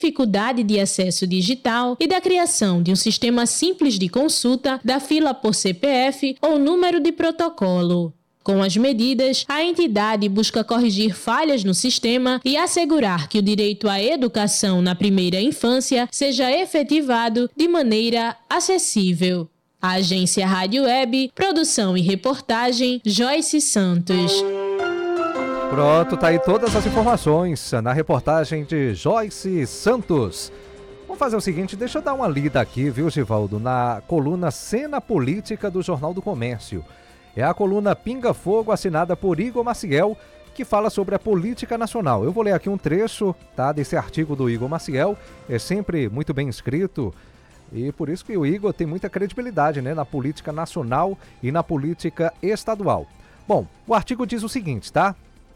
dificuldade de acesso digital e da criação de um sistema simples de consulta da fila por CPF ou número de protocolo. Com as medidas, a entidade busca corrigir falhas no sistema e assegurar que o direito à educação na primeira infância seja efetivado de maneira acessível. A Agência Rádio Web, produção e reportagem, Joyce Santos. Pronto, tá aí todas as informações na reportagem de Joyce Santos. Vamos fazer o seguinte, deixa eu dar uma lida aqui, viu, Givaldo, na coluna Cena Política do Jornal do Comércio. É a coluna Pinga Fogo, assinada por Igor Maciel, que fala sobre a política nacional. Eu vou ler aqui um trecho, tá, desse artigo do Igor Maciel. É sempre muito bem escrito e por isso que o Igor tem muita credibilidade, né, na política nacional e na política estadual. Bom, o artigo diz o seguinte, tá?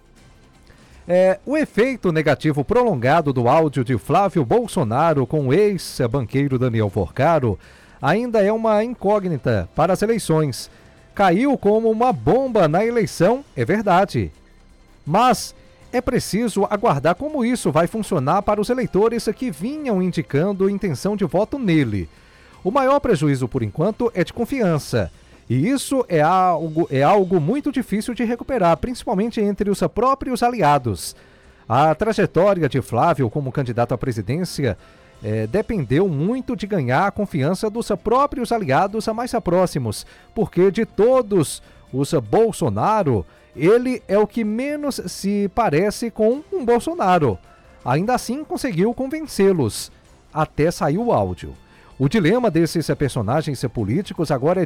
O efeito negativo prolongado do áudio de Flávio Bolsonaro com o ex-banqueiro Daniel Porcaro ainda é uma incógnita para as eleições. Caiu como uma bomba na eleição, é verdade. Mas é preciso aguardar como isso vai funcionar para os eleitores que vinham indicando intenção de voto nele. O maior prejuízo, por enquanto, é de confiança. E isso é algo muito difícil de recuperar, principalmente entre os próprios aliados. A trajetória de Flávio como candidato à presidência dependeu muito de ganhar a confiança dos próprios aliados mais próximos, porque de todos os Bolsonaro, ele é o que menos se parece com um Bolsonaro. Ainda assim, conseguiu convencê-los. Até saiu o áudio. O dilema desses personagens políticos agora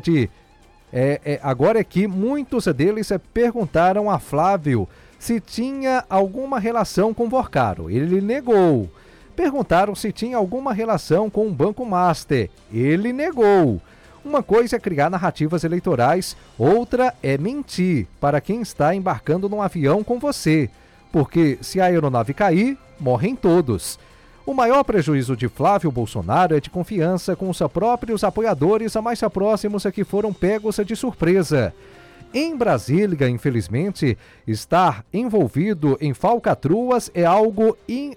é que muitos deles perguntaram a Flávio se tinha alguma relação com Porcaro. Ele negou. Perguntaram se tinha alguma relação com o Banco Master. Ele negou. Uma coisa é criar narrativas eleitorais, outra é mentir para quem está embarcando num avião com você. Porque se a aeronave cair, morrem todos. O maior prejuízo de Flávio Bolsonaro é de confiança com os próprios apoiadores mais próximos que foram pegos de surpresa. Em Brasília, infelizmente, estar envolvido em falcatruas é algo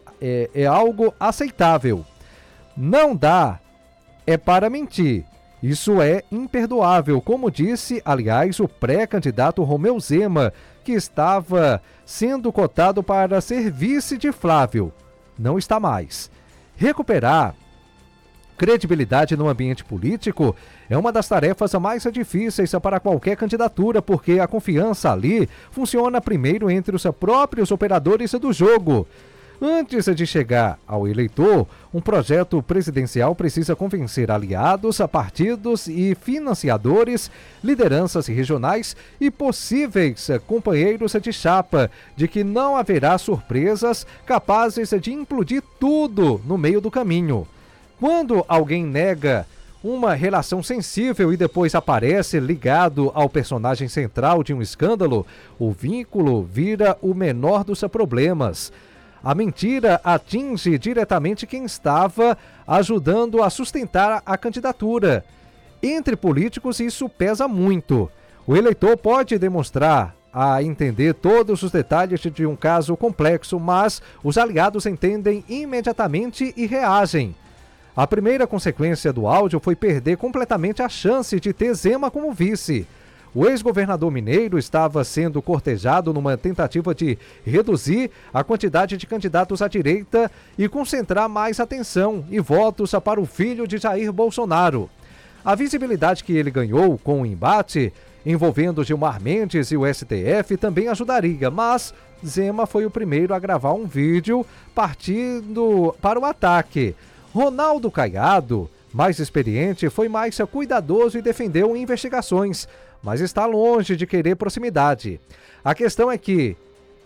aceitável. Não dá, é para mentir. Isso é imperdoável, como disse, aliás, o pré-candidato Romeu Zema, que estava sendo cotado para ser vice de Flávio. Não está mais. Recuperar credibilidade no ambiente político é uma das tarefas mais difíceis para qualquer candidatura, porque a confiança ali funciona primeiro entre os próprios operadores do jogo. Antes de chegar ao eleitor, um projeto presidencial precisa convencer aliados, partidos e financiadores, lideranças regionais e possíveis companheiros de chapa de que não haverá surpresas capazes de implodir tudo no meio do caminho. Quando alguém nega uma relação sensível e depois aparece ligado ao personagem central de um escândalo, o vínculo vira o menor dos problemas. A mentira atinge diretamente quem estava ajudando a sustentar a candidatura. Entre políticos, isso pesa muito. O eleitor pode demonstrar a entender todos os detalhes de um caso complexo, mas os aliados entendem imediatamente e reagem. A primeira consequência do áudio foi perder completamente a chance de ter Zema como vice. O ex-governador mineiro estava sendo cortejado numa tentativa de reduzir a quantidade de candidatos à direita e concentrar mais atenção e votos para o filho de Jair Bolsonaro. A visibilidade que ele ganhou com o embate envolvendo Gilmar Mendes e o STF também ajudaria, mas Zema foi o primeiro a gravar um vídeo partindo para o ataque. Ronaldo Caiado, mais experiente, foi mais cuidadoso e defendeu investigações, mas está longe de querer proximidade. A questão é que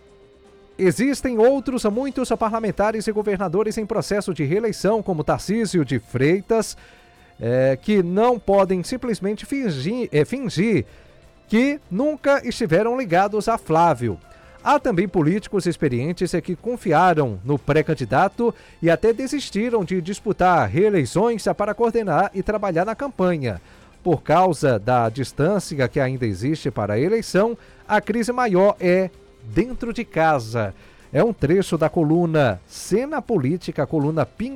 existem muitos parlamentares e governadores em processo de reeleição, como Tarcísio de Freitas, que não podem simplesmente fingir que nunca estiveram ligados a Flávio. Há também políticos experientes que confiaram no pré-candidato e até desistiram de disputar reeleições para coordenar e trabalhar na campanha. Por causa da distância que ainda existe para a eleição, a crise maior é dentro de casa. é um trecho da coluna Cena Política, coluna